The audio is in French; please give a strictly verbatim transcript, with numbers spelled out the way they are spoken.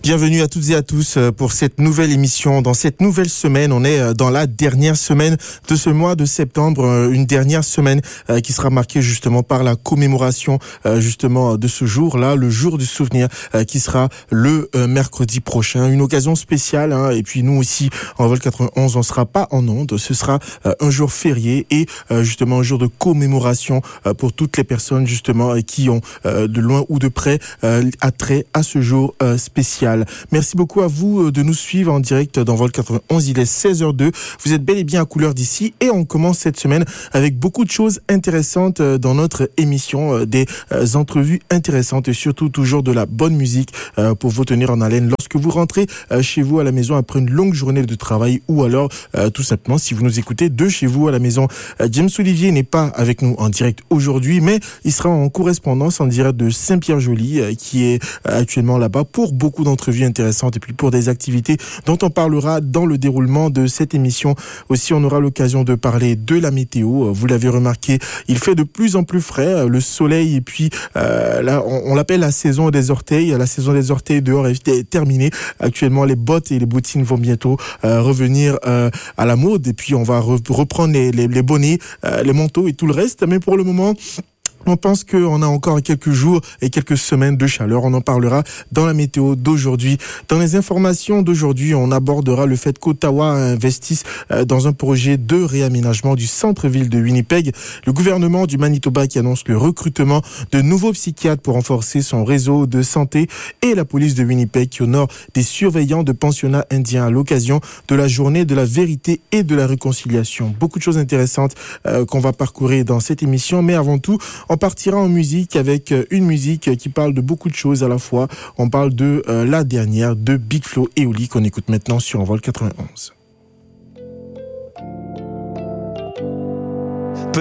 Bienvenue à toutes et à tous pour cette nouvelle émission. Dans cette nouvelle semaine, on est dans la dernière semaine de ce mois de septembre, une dernière semaine qui sera marquée justement par la commémoration justement de ce jour-là, le jour du souvenir qui sera le mercredi prochain. Une occasion spéciale, hein, et puis nous aussi en Vol quatre-vingt-onze, on sera pas en ondes, ce sera un jour férié et justement un jour de commémoration pour toutes les personnes justement qui ont de loin ou de près attrait à ce jour spécial. Merci beaucoup à vous de nous suivre en direct dans Vol quatre-vingt-onze. Il est seize heures deux. Vous êtes bel et bien à couleur d'ici et on commence cette semaine avec beaucoup de choses intéressantes dans notre émission, des entrevues intéressantes et surtout toujours de la bonne musique pour vous tenir en haleine lorsque vous rentrez chez vous à la maison après une longue journée de travail ou alors tout simplement si vous nous écoutez de chez vous à la maison. James Olivier n'est pas avec nous en direct aujourd'hui, mais il sera en correspondance en direct de Saint-Pierre-Joli qui est actuellement là-bas pour beaucoup d'entrevues intéressantes et puis pour des activités dont on parlera dans le déroulement de cette émission. Aussi, on aura l'occasion de parler de la météo. Vous l'avez remarqué, il fait de plus en plus frais, le soleil et puis euh, là, on, on l'appelle la saison des orteils. La saison des orteils dehors est terminée. Actuellement, les bottes et les bottines vont bientôt euh, revenir euh, à la mode et puis on va re- reprendre les, les, les bonnets, euh, les manteaux et tout le reste. Mais pour le moment, on pense qu'on a encore quelques jours et quelques semaines de chaleur. On en parlera dans la météo d'aujourd'hui. Dans les informations d'aujourd'hui, on abordera le fait qu'Ottawa investisse dans un projet de réaménagement du centre-ville de Winnipeg. Le gouvernement du Manitoba qui annonce le recrutement de nouveaux psychiatres pour renforcer son réseau de santé et la police de Winnipeg qui honore des surveillants de pensionnats indiens à l'occasion de la journée de la vérité et de la réconciliation. Beaucoup de choses intéressantes euh, qu'on va parcourir dans cette émission, mais avant tout, on partira en musique avec une musique qui parle de beaucoup de choses à la fois. On parle de euh, la dernière, de Big Flo et Oli qu'on écoute maintenant sur Envol quatre-vingt-onze.